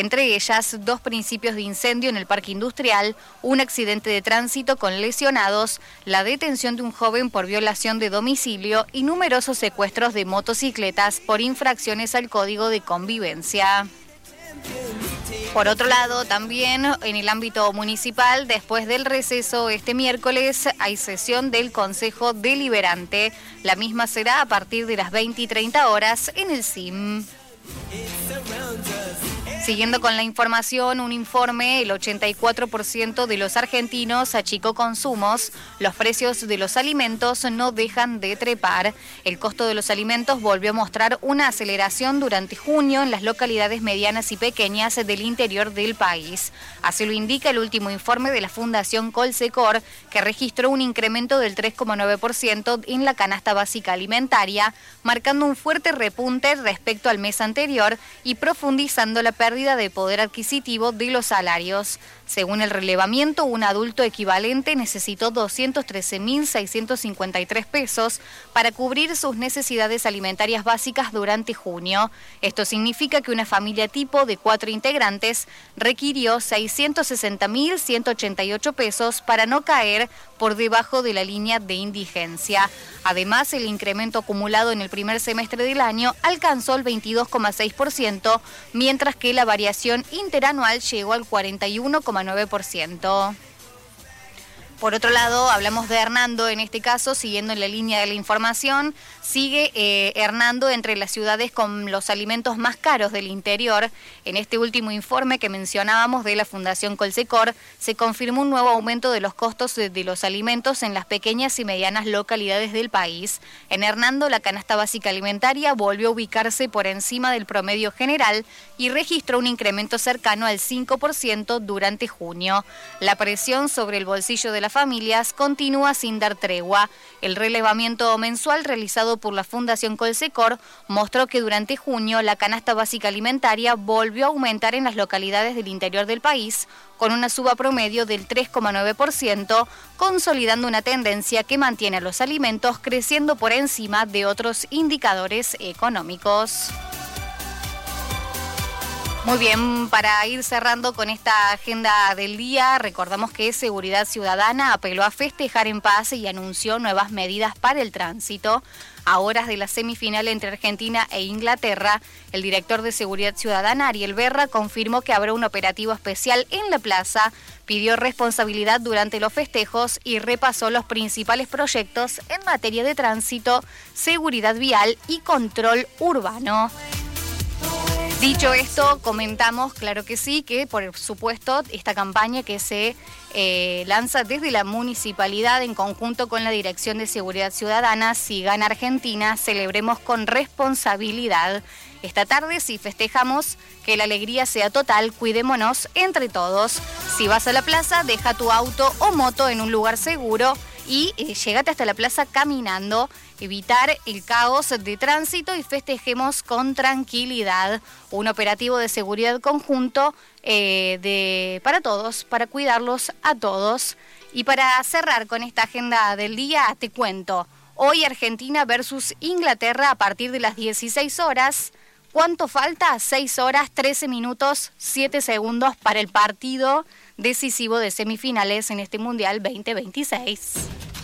entre ellas 2 principios de incendio en el parque industrial, un accidente de tránsito con lesionados, la detención de un joven por violación de domicilio y numerosos secuestros de motocicletas por infracciones al Código de Convivencia. Por otro lado, también en el ámbito municipal, después del receso este miércoles, hay sesión del Consejo Deliberante. La misma será a partir de las 20 y 30 horas en el CIM. Siguiendo con la información, un informe, el 84% de los argentinos achicó consumos. Los precios de los alimentos no dejan de trepar. El costo de los alimentos volvió a mostrar una aceleración durante junio en las localidades medianas y pequeñas del interior del país. Así lo indica el último informe de la Fundación Colsecor, que registró un incremento del 3,9% en la canasta básica alimentaria, marcando un fuerte repunte respecto al mes anterior y profundizando la pérdida de poder adquisitivo de los salarios. Según el relevamiento, un adulto equivalente necesitó 213.653 pesos para cubrir sus necesidades alimentarias básicas durante junio. Esto significa que una familia tipo de 4 integrantes requirió 660.188 pesos para no caer por debajo de la línea de indigencia. Además, el incremento acumulado en el primer semestre del año alcanzó el 22,6%, mientras que la variación interanual llegó al 41,9%. Por otro lado, hablamos de Hernando, en este caso, siguiendo en la línea de la información, sigue Hernando entre las ciudades con los alimentos más caros del interior. En este último informe que mencionábamos de la Fundación Colsecor, se confirmó un nuevo aumento de los costos de los alimentos en las pequeñas y medianas localidades del país. En Hernando, la canasta básica alimentaria volvió a ubicarse por encima del promedio general y registró un incremento cercano al 5% durante junio. La presión sobre el bolsillo de las familias continúa sin dar tregua. El relevamiento mensual realizado por la Fundación Colsecor mostró que durante junio la canasta básica alimentaria volvió a aumentar en las localidades del interior del país, con una suba promedio del 3,9%, consolidando una tendencia que mantiene a los alimentos creciendo por encima de otros indicadores económicos. Muy bien, para ir cerrando con esta agenda del día, recordamos que Seguridad Ciudadana apeló a festejar en paz y anunció nuevas medidas para el tránsito. A horas de la semifinal entre Argentina e Inglaterra, el director de Seguridad Ciudadana, Ariel Berra, confirmó que habrá un operativo especial en la plaza, pidió responsabilidad durante los festejos y repasó los principales proyectos en materia de tránsito, seguridad vial y control urbano. Dicho esto, comentamos, claro que sí, que por supuesto esta campaña que se lanza desde la municipalidad en conjunto con la Dirección de Seguridad Ciudadana, Si Gana Argentina, celebremos con responsabilidad. Esta tarde, si festejamos, que la alegría sea total, cuidémonos entre todos. Si vas a la plaza, deja tu auto o moto en un lugar seguro y llégate hasta la plaza caminando, evitar el caos de tránsito y festejemos con tranquilidad. Un operativo de seguridad conjunto para todos, para cuidarlos a todos. Y para cerrar con esta agenda del día, te cuento, hoy Argentina versus Inglaterra a partir de las 16 horas. ¿Cuánto falta? 6 horas, 13 minutos, 7 segundos para el partido decisivo de semifinales en este Mundial 2026.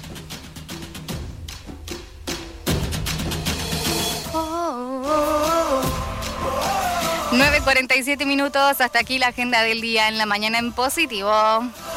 Oh, oh, oh. 9:47 minutos, hasta aquí la agenda del día en la mañana en positivo.